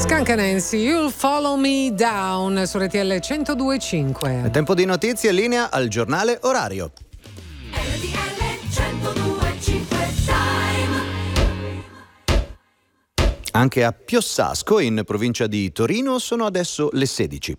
Scanca Nancy, You'll Follow Me Down su RTL 102.5. È tempo di notizie, linea al giornale orario. Anche a Piossasco, in provincia di Torino, sono adesso le 16.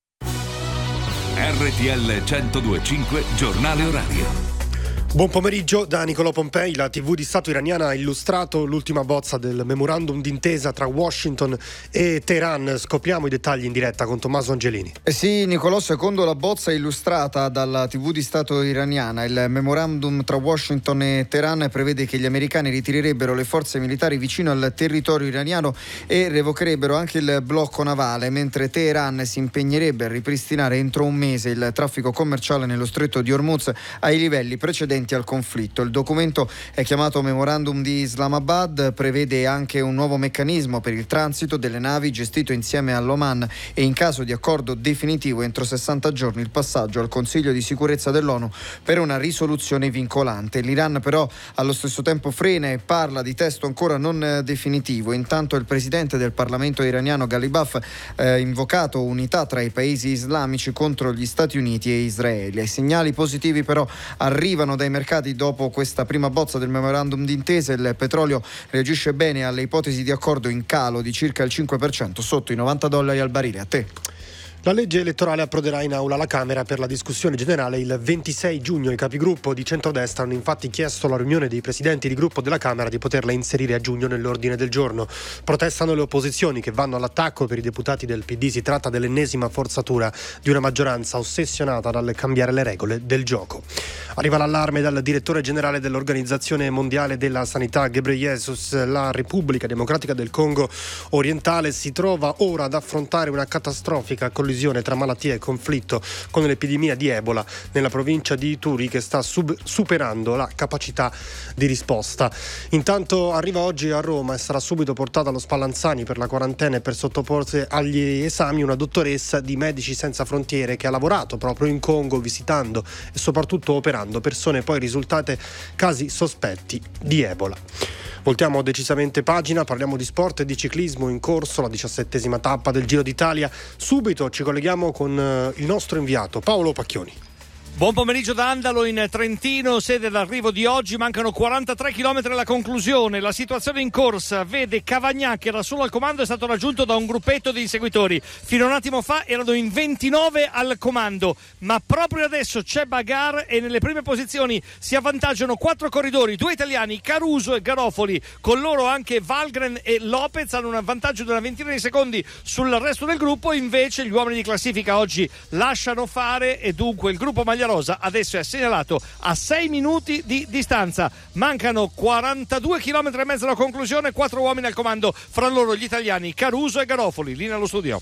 RTL 102.5 giornale orario. Buon pomeriggio da Nicolò Pompei. La TV di Stato iraniana ha illustrato l'ultima bozza del memorandum d'intesa tra Washington e Teheran. Scopriamo i dettagli in diretta con Tommaso Angelini. Sì, Nicolò, secondo la bozza illustrata dalla TV di Stato iraniana, il memorandum tra Washington e Teheran prevede che gli americani ritirerebbero le forze militari vicino al territorio iraniano e revocherebbero anche il blocco navale, mentre Teheran si impegnerebbe a ripristinare entro un mese il traffico commerciale nello stretto di Hormuz ai livelli precedenti al conflitto. Il documento è chiamato Memorandum di Islamabad, prevede anche un nuovo meccanismo per il transito delle navi gestito insieme all'Oman e in caso di accordo definitivo entro 60 giorni il passaggio al Consiglio di sicurezza dell'ONU per una risoluzione vincolante. L'Iran però allo stesso tempo frena e parla di testo ancora non definitivo. Intanto il presidente del Parlamento iraniano Ghalibaf ha invocato unità tra i paesi islamici contro gli Stati Uniti e Israele. I segnali positivi però arrivano dai mercati dopo questa prima bozza del memorandum d'intesa. Il petrolio reagisce bene alle ipotesi di accordo in calo di circa il 5% sotto i $90 al barile. A te. La legge elettorale approderà in aula alla Camera per la discussione generale il 26 giugno. I capigruppo di centrodestra hanno infatti chiesto alla riunione dei presidenti di gruppo della Camera di poterla inserire a giugno nell'ordine del giorno. Protestano le opposizioni che vanno all'attacco per i deputati del PD. Si tratta dell'ennesima forzatura di una maggioranza ossessionata dal cambiare le regole del gioco. Arriva l'allarme dal direttore generale dell'Organizzazione Mondiale della Sanità, Ghebreyesus. La Repubblica Democratica del Congo orientale si trova ora ad affrontare una catastrofica collisione tra malattia e conflitto con l'epidemia di Ebola nella provincia di Ituri che sta superando la capacità di risposta. Intanto arriva oggi a Roma e sarà subito portata allo Spallanzani per la quarantena e per sottoporsi agli esami una dottoressa di Medici Senza Frontiere che ha lavorato proprio in Congo visitando e soprattutto operando persone poi risultate casi sospetti di Ebola. Voltiamo decisamente pagina, parliamo di sport e di ciclismo in corso, la 17ª tappa del Giro d'Italia. Subito ci colleghiamo con il nostro inviato Paolo Pacchioni. Buon pomeriggio da Andalo in Trentino, sede d'arrivo di oggi, mancano 43 km alla conclusione. La situazione in corsa vede Cavagnà, che era solo al comando, è stato raggiunto da un gruppetto di inseguitori. Fino a un attimo fa erano in 29 al comando, ma proprio adesso c'è bagarre e nelle prime posizioni si avvantaggiano 4 corridori, 2 italiani, Caruso e Garofoli, con loro anche Valgren e Lopez, hanno un vantaggio di una ventina di secondi sul resto del gruppo. Invece gli uomini di classifica oggi lasciano fare e dunque il gruppo maglia rosa adesso è segnalato a 6 minuti di distanza. Mancano 42 km e mezzo alla conclusione, 4 uomini al comando, fra loro gli italiani Caruso e Garofoli. Linea allo studio.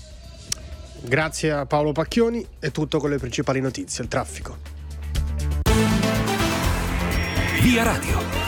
Grazie a Paolo Pacchioni, è tutto con le principali notizie. Il traffico. Via Radio.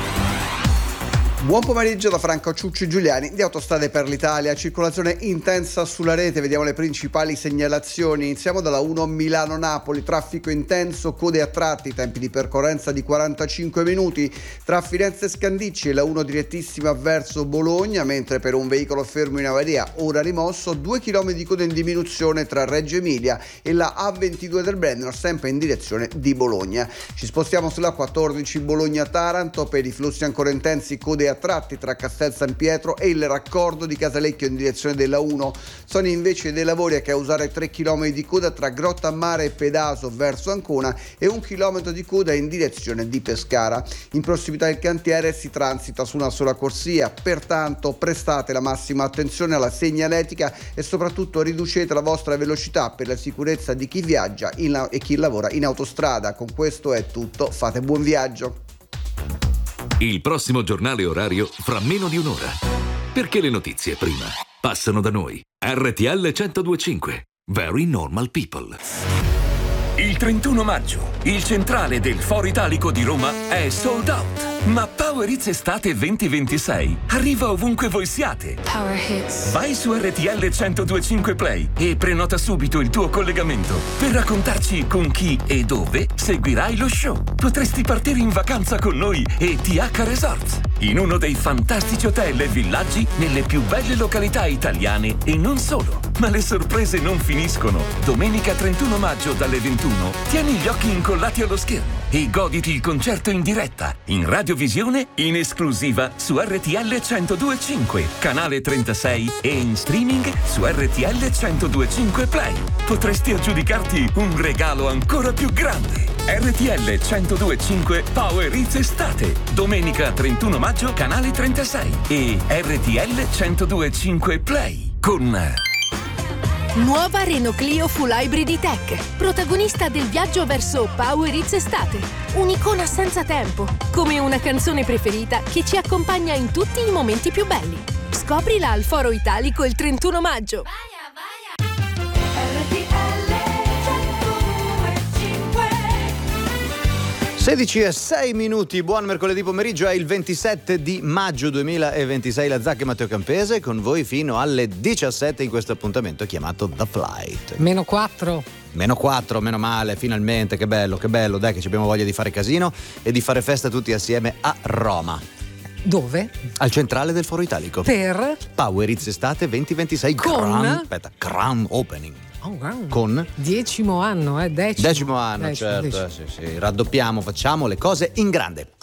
Buon pomeriggio da Franco Ciucci Giuliani di Autostrade per l'Italia. Circolazione intensa sulla rete, vediamo le principali segnalazioni. Iniziamo dalla 1 Milano-Napoli, traffico intenso, code a tratti, tempi di percorrenza di 45 minuti. Tra Firenze e Scandicci la 1 direttissima verso Bologna, mentre per un veicolo fermo in avaria ora rimosso 2 km di coda in diminuzione tra Reggio Emilia e la A22 del Brennero, sempre in direzione di Bologna. Ci spostiamo sulla 14 Bologna-Taranto, per i flussi ancora intensi, code a tratti tra Castel San Pietro e il raccordo di Casalecchio in direzione della 1. Sono invece dei lavori a causare 3 km di coda tra Grottammare e Pedaso verso Ancona e 1 chilometro di coda in direzione di Pescara. In prossimità del cantiere si transita su una sola corsia, pertanto prestate la massima attenzione alla segnaletica e soprattutto riducete la vostra velocità per la sicurezza di chi viaggia e chi lavora in autostrada. Con questo è tutto, fate buon viaggio. Il prossimo giornale orario fra meno di un'ora. Perché le notizie prima passano da noi. RTL 102.5. Very Normal People. Il 31 maggio, il centrale del Foro Italico di Roma è sold out. Ma Power Hits Estate 2026 arriva ovunque voi siate. Power Hits. Vai su RTL 102.5 Play e prenota subito il tuo collegamento per raccontarci con chi e dove seguirai lo show. Potresti partire in vacanza con noi e TH Resorts. in uno dei fantastici hotel e villaggi nelle più belle località italiane e non solo. Ma le sorprese non finiscono. Domenica 31 maggio dalle 21 tieni gli occhi incollati allo schermo e goditi il concerto in diretta, in radiovisione, in esclusiva su RTL 102.5, canale 36 e in streaming su RTL 102.5 Play. Potresti aggiudicarti un regalo ancora più grande. RTL 102.5 Power Hits Estate, domenica 31 maggio, canale 36 e RTL 102.5 Play con... Nuova Renault Clio Full Hybrid Tech, protagonista del viaggio verso Power Hits Estate. Un'icona senza tempo, come una canzone preferita che ci accompagna in tutti i momenti più belli. Scoprila al Foro Italico il 31 maggio. 16:06, buon mercoledì pomeriggio, è il 27 di maggio 2026, la Zacca e Matteo Campese con voi fino alle 17 in questo appuntamento chiamato The Flight. -4. -4, meno male, finalmente, che bello, dai che ci abbiamo voglia di fare casino e di fare festa tutti assieme a Roma. Dove? Al centrale del Foro Italico. Per? Power Hits Estate 2026 Grand Opening. Oh, wow. Con? 10° anno, Decimo anno, certo. Decimo. Sì, raddoppiamo, facciamo le cose in grande.